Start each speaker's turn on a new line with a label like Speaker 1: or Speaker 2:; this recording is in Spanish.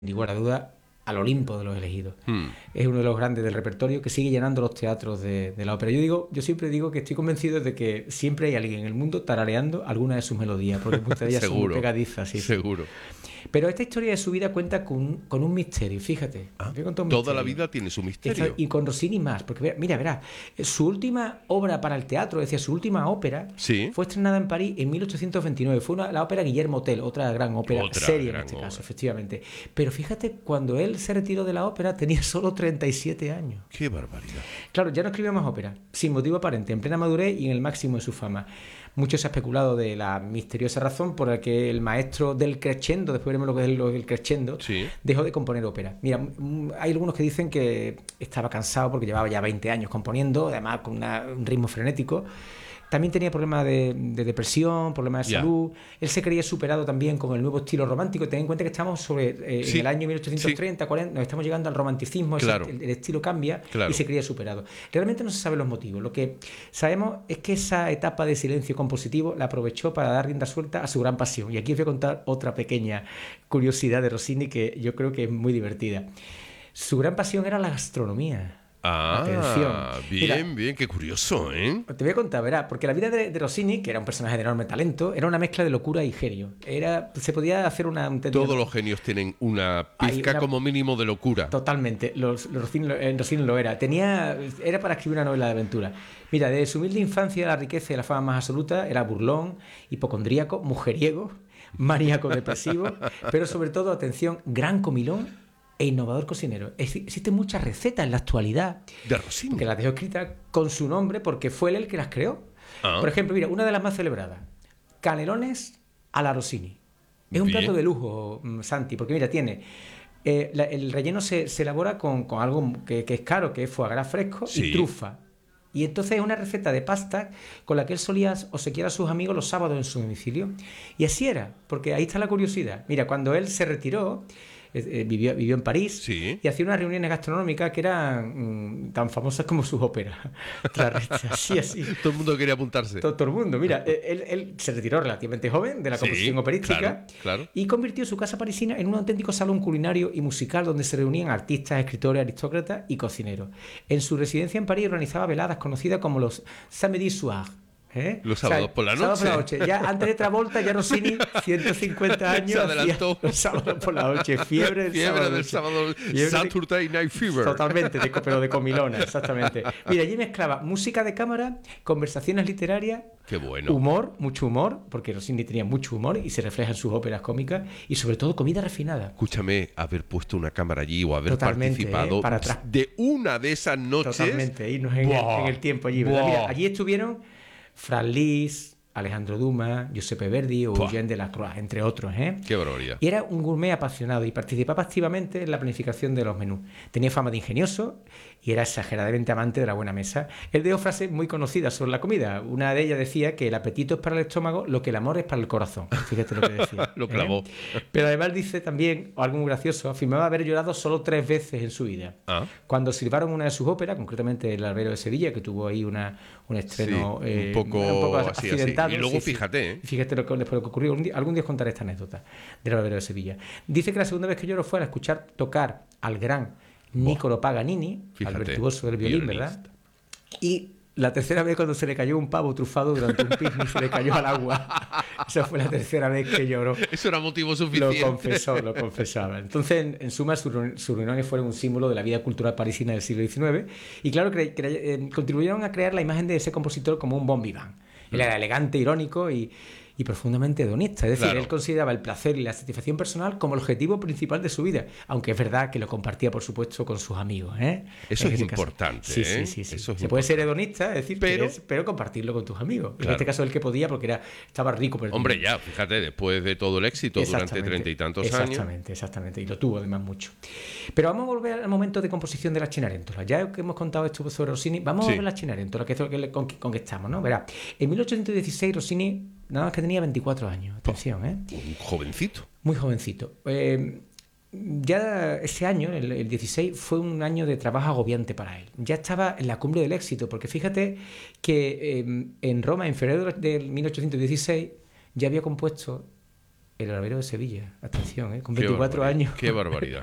Speaker 1: ninguna duda, al Olimpo de los elegidos.
Speaker 2: Hmm.
Speaker 1: Es uno de los grandes del repertorio que sigue llenando los teatros de la ópera. Yo siempre digo que estoy convencido de que siempre hay alguien en el mundo tarareando alguna de sus melodías, porque muchas de ellas son muy pegadizas. Sí,
Speaker 2: seguro.
Speaker 1: Pero esta historia de su vida cuenta con un misterio, fíjate.
Speaker 2: Toda la vida tiene su misterio.
Speaker 1: Y con Rossini más, porque mira, verás, su última obra para el teatro, es decir, su última ópera, fue estrenada en París en 1829. Fue la ópera Guillermo Tell, otra gran ópera, seria en este caso, efectivamente. Pero fíjate, cuando él se retiró de la ópera tenía solo 37 años.
Speaker 2: ¡Qué barbaridad!
Speaker 1: Claro, ya no escribía más ópera, sin motivo aparente, en plena madurez y en el máximo de su fama. Mucho se ha especulado de la misteriosa razón por la que el maestro del crescendo, después veremos lo que es el crescendo, dejó de componer ópera. Mira, hay algunos que dicen que estaba cansado porque llevaba ya 20 años componiendo, además con un ritmo frenético. También tenía problemas de depresión, problemas de salud. Él se creía superado también con el nuevo estilo romántico. Ten en cuenta que estamos en el año 1830, 40, nos estamos llegando al romanticismo, el estilo cambia y se creía superado. Realmente no se saben los motivos. Lo que sabemos es que esa etapa de silencio compositivo la aprovechó para dar rienda suelta a su gran pasión. Y aquí os voy a contar otra pequeña curiosidad de Rossini que yo creo que es muy divertida. Su gran pasión era la gastronomía. Atención.
Speaker 2: Bien, qué curioso, ¿eh?
Speaker 1: Te voy a contar, verás, porque la vida de Rossini, que era un personaje de enorme talento, era una mezcla de locura y genio. Se podía hacer
Speaker 2: Todos los genios tienen una pizca como mínimo de locura.
Speaker 1: Totalmente. Rossini lo era. Era para escribir una novela de aventura. Mira, de su humilde infancia, la riqueza y la fama más absoluta, era burlón, hipocondríaco, mujeriego, maníaco depresivo, pero sobre todo, atención, gran comilón e innovador cocinero. Existen muchas recetas en la actualidad
Speaker 2: de Rossini
Speaker 1: que las dejó escritas con su nombre porque fue él el que las creó. Por ejemplo, mira, una de las más celebradas, canelones a la Rossini. Es un plato de lujo, Santi, porque mira, tiene el relleno se elabora con algo que es caro, que es foie gras fresco y trufa. Y entonces es una receta de pasta con la que él solía obsequiar a sus amigos los sábados en su domicilio. Y así era, porque ahí está la curiosidad. Mira, cuando él se retiró, vivió en París y hacía unas reuniones gastronómicas que eran tan famosas como sus óperas. Así.
Speaker 2: Todo el mundo quería apuntarse.
Speaker 1: Todo el mundo. Mira, él se retiró relativamente joven de la composición operística y convirtió su casa parisina en un auténtico salón culinario y musical donde se reunían artistas, escritores, aristócratas y cocineros. En su residencia en París organizaba veladas conocidas como los Samedi Soir.
Speaker 2: Los sábados por la noche.
Speaker 1: Sábados por la noche. Ya antes de Travolta, ya Rossini, 150 años.
Speaker 2: Se adelantó.
Speaker 1: Los sábados por la noche. Fiebre
Speaker 2: del sábado. Saturday Night Fever.
Speaker 1: Totalmente, pero de comilona, exactamente. Mira, allí mezclaba música de cámara, conversaciones literarias.
Speaker 2: Qué bueno.
Speaker 1: Humor, mucho humor, porque Rossini tenía mucho humor y se refleja en sus óperas cómicas, y sobre todo comida refinada.
Speaker 2: Escúchame, haber puesto una cámara allí o haber participado de una de esas noches.
Speaker 1: Totalmente, irnos en el tiempo allí, ¿verdad? Mira, allí estuvieron Franz Liszt, Alejandro Dumas, Giuseppe Verdi o Eugène Delacroix, entre otros.
Speaker 2: ¡Qué barbaridad!
Speaker 1: Y era un gourmet apasionado y participaba activamente en la planificación de los menús. Tenía fama de ingenioso y era exageradamente amante de la buena mesa. Él dio frases muy conocidas sobre la comida. Una de ellas decía que el apetito es para el estómago lo que el amor es para el corazón. Fíjate lo que decía.
Speaker 2: Lo clavó.
Speaker 1: Pero además dice también, algo muy gracioso, afirmaba haber llorado solo 3 veces en su vida. Cuando silbaron una de sus óperas, concretamente El Barbero de Sevilla, que tuvo ahí un estreno
Speaker 2: un poco
Speaker 1: accidentado.
Speaker 2: Y luego fíjate.
Speaker 1: Fíjate después lo que ocurrió. Algún día os contaré esta anécdota del Barbero de Sevilla. Dice que la segunda vez que lloró fue al escuchar tocar al gran Niccolo Paganini, al virtuoso del violín, ¿verdad? Y la tercera vez cuando se le cayó un pavo trufado durante un picnic, se le cayó al agua. Esa fue la tercera vez que lloró.
Speaker 2: Eso era motivo suficiente.
Speaker 1: Lo confesaba. Entonces, en suma, sus reuniones fueron un símbolo de la vida cultural parisina del siglo XIX y claro, contribuyeron a crear la imagen de ese compositor como un bon vivant. Él era elegante, irónico y profundamente hedonista. Es decir, él consideraba el placer y la satisfacción personal como el objetivo principal de su vida, aunque es verdad que lo compartía, por supuesto, con sus amigos.
Speaker 2: Eso es importante.
Speaker 1: Sí. Se puede ser hedonista, es decir, pero compartirlo con tus amigos. En este caso, él que podía, porque estaba rico. Pero
Speaker 2: hombre, ya, fíjate, después de todo el éxito durante 30 y tantos años.
Speaker 1: Exactamente. Y lo tuvo además mucho. Pero vamos a volver al momento de composición de la Cenerentola. Ya que hemos contado esto sobre Rossini, vamos a ver la Cenerentola, que es lo que conquistamos, ¿no? Verá, en 1816 Rossini nada más que tenía 24 años. Atención,
Speaker 2: Un jovencito.
Speaker 1: Muy jovencito. Ya ese año, el 16, fue un año de trabajo agobiante para él. Ya estaba en la cumbre del éxito, porque fíjate que en Roma, en febrero de 1816, ya había compuesto El Barbero de Sevilla, atención, con 24 años.
Speaker 2: Qué barbaridad.